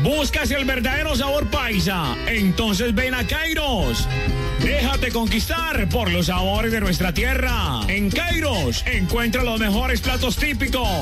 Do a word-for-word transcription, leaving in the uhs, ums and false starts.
¿Buscas el verdadero sabor paisa? Entonces ven a Kairos. Déjate conquistar por los sabores de nuestra tierra. En Kairos encuentra los mejores platos típicos